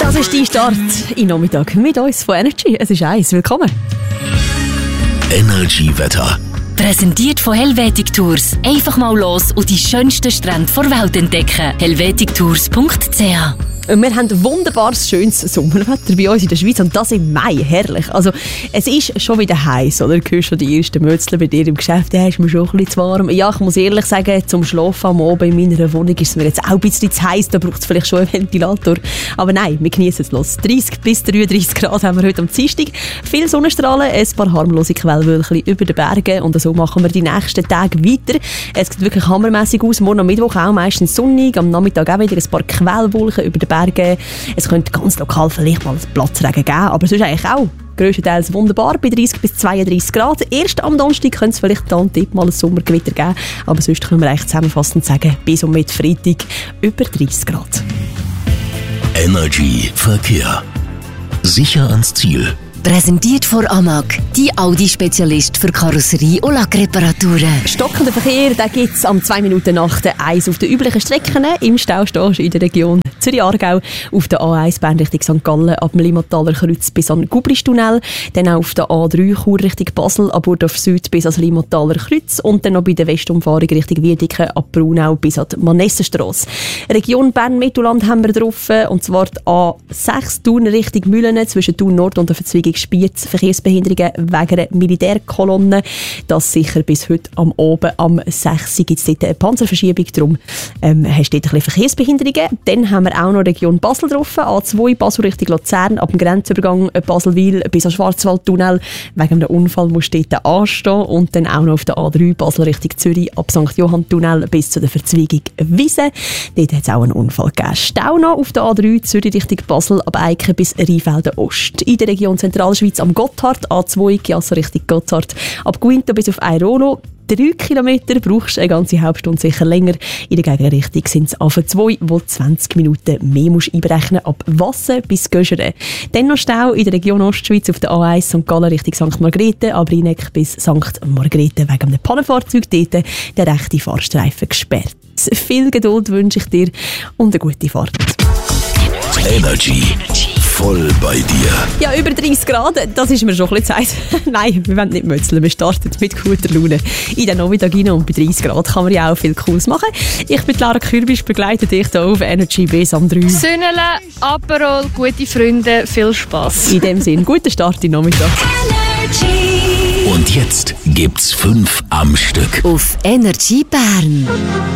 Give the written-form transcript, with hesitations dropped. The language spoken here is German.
Das ist dein Start in Nachmittag mit uns von Energy. Es ist 1. Willkommen. Energy-Wetter. Präsentiert von Helvetic Tours. Einfach mal los und die schönsten Strände der Welt entdecken. helvetictours.ch. Wir haben wunderbares, schönes Sommerwetter bei uns in der Schweiz und das im Mai. Herrlich. Also, es ist schon wieder heiß, oder? Du hörst schon die ersten Mötzler bei dir im Geschäft. Ja, ist mir schon ein bisschen zu warm. Ja, ich muss ehrlich sagen, zum Schlafen am Abend in meiner Wohnung ist es mir jetzt auch ein bisschen zu heiß. Da braucht es vielleicht schon einen Ventilator. Aber nein, wir genießen es los. 30 bis 33 Grad haben wir heute am Dienstag. Viel Sonnenstrahlen, ein paar harmlose Quellwölkchen über den Bergen. Und so machen wir die nächsten Tage weiter. Es sieht wirklich hammermässig aus. Morgen am Mittwoch auch meistens sonnig. Am Nachmittag auch wieder ein paar Quellwolken über den Bergen. Es könnte ganz lokal vielleicht mal Platzregen geben, aber sonst eigentlich auch grösstenteils wunderbar bei 30 bis 32 Grad. Erst am Donnerstag könnte es vielleicht dann Tipp mal ein Sommergewitter geben, aber sonst können wir eigentlich zusammenfassend sagen, bis und mit Freitag über 30 Grad. Energy Verkehr. Sicher ans Ziel. Präsentiert von Amag, die Audi-Spezialist für Karosserie- und Lackreparaturen. Stockender Verkehr, den gibt es am 2 Minuten nach der 1 auf den üblichen Strecken. Im Stau stehst du in der Region Zürich-Aargau auf der A1 Bern Richtung St. Gallen ab dem Limmataler Kreuz bis an den Gubristunnel. Dann auch auf der A3 Chur Richtung Basel ab Burdorf Süd bis ans Limmataler Kreuz. Und dann noch bei der Westumfahrung Richtung Wiedeke ab Braunau bis an die Manessenstrasse. Region Bern-Mittelland haben wir drauf. Und zwar die A6 Thun Richtung Mühlen zwischen Thun Nord und der Verzweigung Spiez. Verkehrsbehinderungen wegen einer Militärkolonne. Das sicher bis heute am Abend am 6 gibt es dort eine Panzerverschiebung. Darum hast du dort ein bisschen Verkehrsbehinderungen. Dann haben wir auch noch Region Basel drauf. A2 Basel Richtung Luzern ab dem Grenzübergang Baselwil bis an Schwarzwaldtunnel. Wegen einem Unfall musst du dort anstehen. Und dann auch noch auf der A3 Basel Richtung Zürich ab St. Johann-Tunnel bis zu der Verzweigung Wiese. Dort hat es auch einen Unfall gegeben. Stau noch auf der A3 Zürich Richtung Basel ab Eiken bis Rheinfelden Ost. In der Region Zentralschweiz am Gotthard, A2 Chiasso Richtung Gotthard, ab Guinto bis auf Airolo. 3 Kilometer brauchst du eine ganze Halbstunde sicher länger. In der Gegenrichtung sind es A2, wo 20 Minuten mehr musst einberechnen ab Wassen bis Göscheren. Dann noch Stau in der Region Ostschweiz auf der A1 St. Gallen Richtung St. Margrethe, ab Rheineck bis St. Margrethe wegen einem Pannenfahrzeug dort der rechte Fahrstreifen gesperrt. Viel Geduld wünsche ich dir und eine gute Fahrt. Energy. Voll bei dir. Ja, über 30 Grad, das ist mir schon ein bisschen Zeit. Nein, wir wollen nicht mützeln, wir starten mit guter Laune. In den Nachmittag rein und bei 30 Grad kann man ja auch viel Cooles machen. Ich bin Lara Kürbisch, begleite dich hier auf Energy bis am 3. Sünnele, Aperol, gute Freunde, viel Spass. In dem Sinn, guten Start in den Nachmittag. Und jetzt gibt's 5 am Stück. Auf Energy Bern.